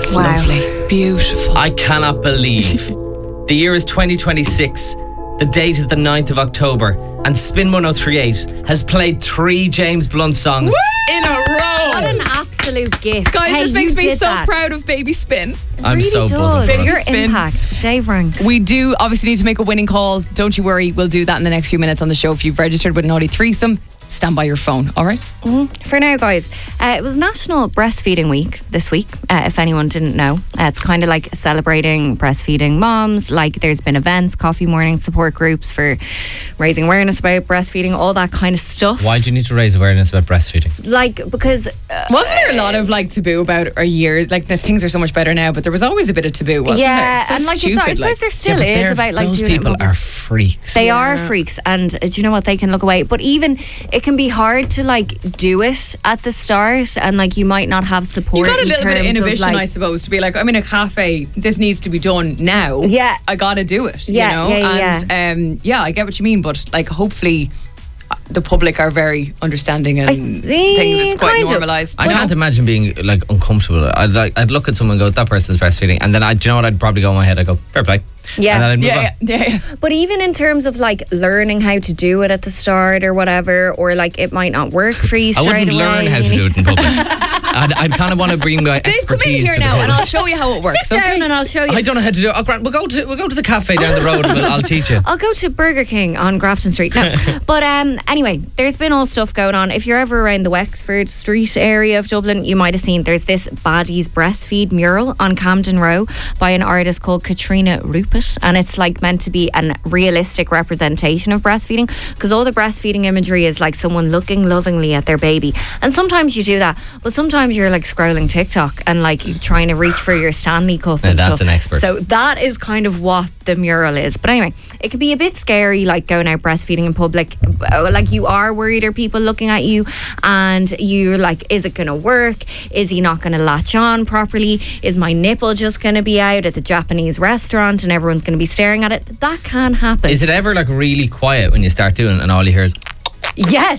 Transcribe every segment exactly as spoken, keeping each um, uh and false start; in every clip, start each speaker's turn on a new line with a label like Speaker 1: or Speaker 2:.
Speaker 1: It's
Speaker 2: Wow.
Speaker 1: lovely. Beautiful.
Speaker 3: I cannot believe the year is twenty twenty-six. The date is the ninth of October, and Spin one oh three point eight has played three James Blunt songs in a row.
Speaker 2: What an absolute gift.
Speaker 1: Guys,
Speaker 2: hey,
Speaker 1: this makes
Speaker 2: you
Speaker 1: me
Speaker 2: did
Speaker 1: so
Speaker 2: that.
Speaker 1: proud of Baby Spin.
Speaker 3: I'm
Speaker 2: really
Speaker 3: so
Speaker 2: does.
Speaker 3: buzzing for
Speaker 2: Your
Speaker 3: us.
Speaker 1: Spin.
Speaker 2: impact, Dave Ranks.
Speaker 1: We do obviously need to make a winning call. Don't you worry, we'll do that in the next few minutes on the show. If you've registered with Naughty Threesome, stand by your phone, all right?
Speaker 2: For now, guys, uh, it was National Breastfeeding Week this week, uh, if anyone didn't know. Uh, it's kind of like celebrating breastfeeding moms. Like, there's been events, coffee morning support groups for raising awareness about breastfeeding, all that kind of stuff.
Speaker 3: Why do you need to raise awareness about breastfeeding?
Speaker 2: Like, because... Uh,
Speaker 1: Wasn't there a lot of like taboo about our years? Like, the things are so much better now, but there was always a bit of taboo, wasn't
Speaker 2: yeah,
Speaker 1: there? So
Speaker 2: and like,
Speaker 1: stupid,
Speaker 2: I suppose
Speaker 1: like.
Speaker 2: there still
Speaker 3: Yeah, but
Speaker 2: is
Speaker 3: they're-
Speaker 2: about like
Speaker 3: those
Speaker 2: doing it in
Speaker 3: people
Speaker 2: public.
Speaker 3: are freaks.
Speaker 2: They
Speaker 1: Yeah.
Speaker 2: are freaks, and uh, do you know what? They can look away, but even it can be hard to like do it at the start, and like you might not have
Speaker 1: You
Speaker 2: support.
Speaker 1: got a
Speaker 2: in
Speaker 1: little bit of
Speaker 2: terms
Speaker 1: inhibition,
Speaker 2: like,
Speaker 1: I suppose, to be like, I'm in a cafe, this needs to be done now.
Speaker 2: Yeah.
Speaker 1: I gotta do it.
Speaker 2: Yeah,
Speaker 1: you know?
Speaker 2: yeah, yeah,
Speaker 1: and um, yeah, I get what you mean, but like, hopefully uh, the public are very understanding and
Speaker 2: I
Speaker 1: things.
Speaker 2: think
Speaker 1: It's quite
Speaker 2: kind of.
Speaker 1: normalised.
Speaker 3: I can't imagine being like uncomfortable. I'd like I'd look at someone and go, that person's breastfeeding, and then I, do you know what? I'd probably go in my head. I go, fair play.
Speaker 2: Yeah.
Speaker 3: And then I'd move
Speaker 1: Yeah,
Speaker 3: on.
Speaker 1: yeah, yeah, yeah.
Speaker 2: But even in terms of like learning how to do it at the start or whatever, or like it might not work for you
Speaker 3: I
Speaker 2: straight
Speaker 3: wouldn't
Speaker 2: away.
Speaker 3: learn how to do it in public. I'd, I'd kind of want to bring my
Speaker 1: Dave, come in
Speaker 3: expertise
Speaker 1: here
Speaker 3: to the
Speaker 1: now and
Speaker 3: table.
Speaker 1: I'll show you how it works.
Speaker 2: Sit
Speaker 1: okay?
Speaker 2: down and I'll show you.
Speaker 3: I don't know how to do it. Oh, Grant, we'll go to we'll go to the cafe down the road and we'll, I'll teach you.
Speaker 2: I'll go to Burger King on Grafton Street. No. But um, anyway, there's been all stuff going on. If you're ever around the Wexford Street area of Dublin, you might have seen there's this Baddies Breastfeed mural on Camden Row by an artist called Katrina Rupert. And it's like meant to be a realistic representation of breastfeeding, because all the breastfeeding imagery is like someone looking lovingly at their baby. And sometimes you do that, but sometimes you're like scrolling TikTok and like trying to reach for your Stanley Cup
Speaker 3: Now
Speaker 2: and
Speaker 3: that's
Speaker 2: stuff.
Speaker 3: an expert.
Speaker 2: So that is kind of what the mural is. But anyway, it can be a bit scary, like going out breastfeeding in public. Like, you are worried, are people looking at you, and you're like, is it going to work? Is he not going to latch on properly? Is my nipple just going to be out at the Japanese restaurant and everyone's going to be staring at it? That can happen.
Speaker 3: Is it ever like really quiet when you start doing it and all you hear is
Speaker 2: Yes.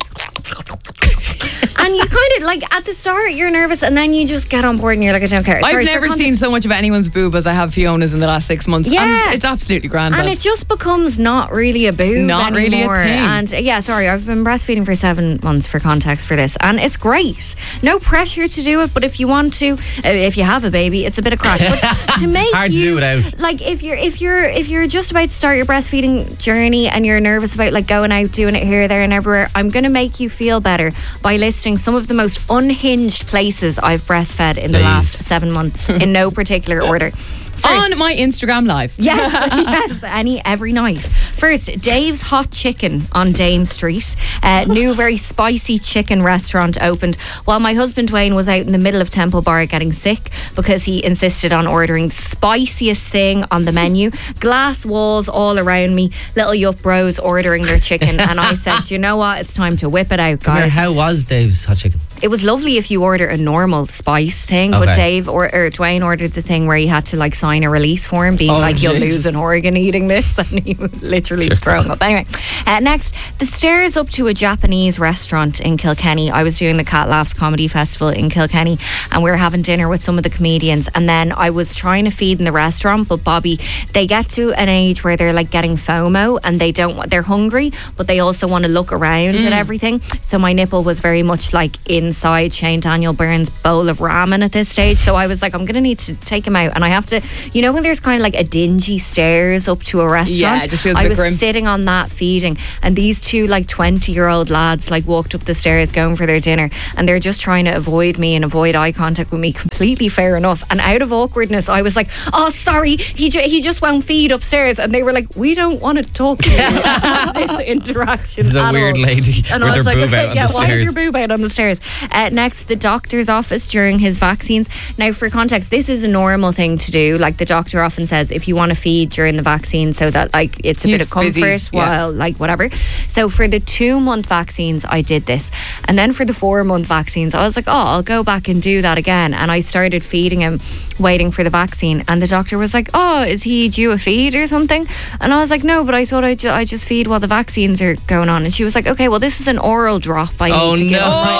Speaker 2: And you kind of like at the start you're nervous, and then you just get on board and you're like, I don't care.
Speaker 1: I've
Speaker 2: Sorry, for
Speaker 1: never
Speaker 2: context-
Speaker 1: seen so much of anyone's boob as I have Fiona's in the last six months.
Speaker 2: Yeah.
Speaker 1: I'm just- it's absolutely grand.
Speaker 2: And
Speaker 1: lads.
Speaker 2: it just becomes not really a boob
Speaker 1: Not really a
Speaker 2: anymore.
Speaker 1: thing.
Speaker 2: And uh, yeah, sorry, I've been breastfeeding for seven months for context for this, and it's great. No pressure to do it, but if you want to, uh, if you have a baby, it's a bit of crack. But to make
Speaker 3: Hard to
Speaker 2: you,
Speaker 3: do without.
Speaker 2: like if you're if you're if you're just about to start your breastfeeding journey and you're nervous about like going out doing it here, there, and everywhere, I'm going to make you feel better by listing some of the most unhinged places I've breastfed in the
Speaker 3: Please.
Speaker 2: last seven months in no particular order. First,
Speaker 1: on my Instagram live.
Speaker 2: Yes, yes, any every night. First, Dave's Hot Chicken on Dame Street. Uh, new very spicy chicken restaurant opened while my husband Dwayne was out in the middle of Temple Bar getting sick because he insisted on ordering the spiciest thing on the menu. Glass walls all around me, little yup bros ordering their chicken, and I said, you know what, it's time to whip it out,
Speaker 3: Come here,
Speaker 2: guys.
Speaker 3: how was Dave's hot chicken?
Speaker 2: It was lovely if you order a normal spice thing, but
Speaker 3: Okay.
Speaker 2: Dave or, or Dwayne ordered the thing where he had to like sign a release form, being
Speaker 3: Oh,
Speaker 2: like, "You'll
Speaker 3: Jesus.
Speaker 2: lose an organ eating this," and he was literally
Speaker 3: Dear
Speaker 2: throwing
Speaker 3: God.
Speaker 2: up. Anyway, uh, next, the stairs up to a Japanese restaurant in Kilkenny. I was doing the Cat Laughs Comedy Festival in Kilkenny, and we were having dinner with some of the comedians. And then I was trying to feed in the restaurant, but Bobby, they get to an age where they're like getting FOMO and they don't. want- They're hungry, but they also want to look around at everything. So my nipple was very much like inside Shane Daniel Byrne's bowl of ramen at this stage. So I was like, I'm going to need to take him out, and I have to, you know, when there's kind of like a dingy stairs up to a restaurant.
Speaker 1: Yeah, it just feels a
Speaker 2: I
Speaker 1: bit
Speaker 2: was
Speaker 1: grim.
Speaker 2: sitting on that feeding, and these two like twenty year old lads like walked up the stairs going for their dinner, and they're just trying to avoid me and avoid eye contact with me. Completely fair enough. And out of awkwardness, I was like, oh sorry, he ju- he just won't feed upstairs. And they were like, we don't want to talk to you. This interaction
Speaker 3: This is a
Speaker 2: at
Speaker 3: weird
Speaker 2: all.
Speaker 3: lady
Speaker 2: And
Speaker 3: with
Speaker 2: I was
Speaker 3: her
Speaker 2: like,
Speaker 3: boob
Speaker 2: okay,
Speaker 3: out on
Speaker 2: yeah,
Speaker 3: the
Speaker 2: why
Speaker 3: stairs.
Speaker 2: is your boob out on the stairs? Uh, next, the doctor's office during his vaccines. Now, for context, this is a normal thing to do. Like, the doctor often says, if you want to feed during the vaccine so that like it's a
Speaker 1: He's
Speaker 2: bit of comfort
Speaker 1: busy, yeah.
Speaker 2: while like whatever. So for the two month vaccines, I did this. And then for the four month vaccines, I was like, oh, I'll go back and do that again. And I started feeding him, waiting for the vaccine. And the doctor was like, oh, is he due a feed or something? And I was like, no, but I thought I'd, ju- I'd just feed while the vaccines are going on. And she was like, okay, well, this is an oral drop I need
Speaker 3: Oh,
Speaker 2: to give
Speaker 3: no.
Speaker 2: him right now. And I was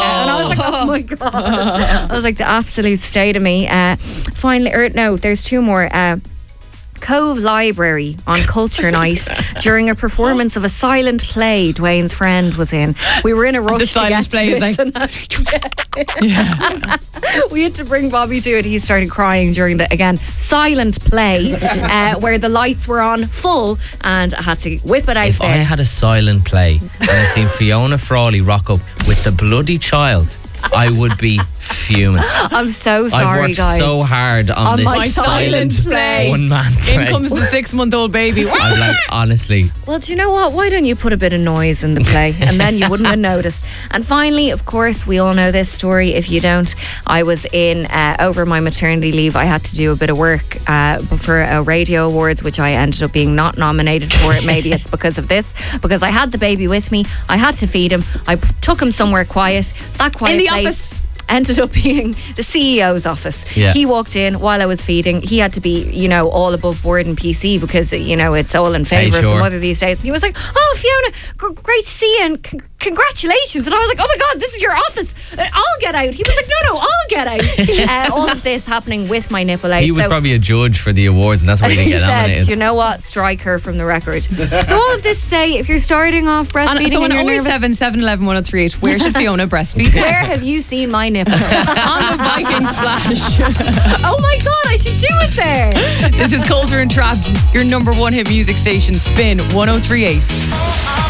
Speaker 2: was like, oh my God. I was like, the absolute state of me. Uh, finally, or no, there's two more. Uh, Cove Library on Culture Night during a performance of a silent play Dwayne's friend was in. We were in a rush
Speaker 1: The silent
Speaker 2: to
Speaker 1: play
Speaker 2: get
Speaker 1: is
Speaker 2: to
Speaker 1: like,
Speaker 2: this yeah. We had to bring Bobby to it. He started crying during the, again, silent play uh, where the lights were on full and I had to whip it out
Speaker 3: If
Speaker 2: there.
Speaker 3: I had a silent play and I seen Fiona Frawley rock up with the bloody child, I would be fuming.
Speaker 2: I'm so
Speaker 3: I've
Speaker 2: sorry,
Speaker 3: worked
Speaker 2: guys.
Speaker 3: so hard on,
Speaker 2: On
Speaker 3: this
Speaker 2: my
Speaker 3: silent
Speaker 2: silent play.
Speaker 3: one man
Speaker 1: in
Speaker 3: play.
Speaker 1: comes the six month old baby.
Speaker 3: I'm like, honestly,
Speaker 2: Well, do you know what? Why don't you put a bit of noise in the play and then you wouldn't have noticed? And finally, of course, we all know this story. If you don't, I was in, uh, over my maternity leave, I had to do a bit of work uh, for a radio awards, which I ended up being not nominated for. It Maybe it's because of this, because I had the baby with me. I had to feed him. I p- took him somewhere quiet. That quiet
Speaker 1: In the
Speaker 2: place
Speaker 1: office.
Speaker 2: ended up being the C E O's office.
Speaker 3: Yeah.
Speaker 2: He walked in while I was feeding. He had to be, you know, all above board and P C because, you know, it's all in favour
Speaker 3: Hey,
Speaker 2: of
Speaker 3: sure.
Speaker 2: the mother these days. And he was like, oh, Fiona, gr- great to see you and c- congratulations. And I was like, oh my God, this is your office. Uh, I'll get out. He was like, no, no, I'll get out. uh, all of this happening with my nipple out.
Speaker 3: he was
Speaker 2: So-
Speaker 3: probably a judge for the awards and that's why he didn't
Speaker 2: he
Speaker 3: get
Speaker 2: said,
Speaker 3: nominated.
Speaker 2: you know what, strike her from the record. So all of this to say, if you're starting off breastfeeding
Speaker 1: And so
Speaker 2: and
Speaker 1: on
Speaker 2: you're
Speaker 1: oh eight
Speaker 2: nervous,
Speaker 1: seven, seven one one, oh three eight, where should Fiona breastfeed?
Speaker 2: where have you seen my nipple?
Speaker 1: On the Viking Splash.
Speaker 2: Oh my God, I should do it there.
Speaker 1: This is Culture and Traps, your number one hit music station, Spin one oh three eight.